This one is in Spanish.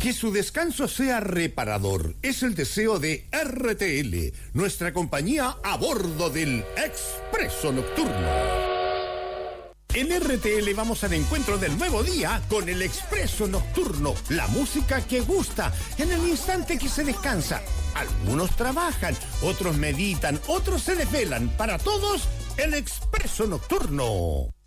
Que su descanso sea reparador es el deseo de RTL, nuestra compañía a bordo del Expreso Nocturno. En RTL vamos al encuentro del nuevo día con el Expreso Nocturno, la música que gusta en el instante que se descansa. Algunos trabajan, otros meditan, otros se desvelan. Para todos, el Expreso Nocturno.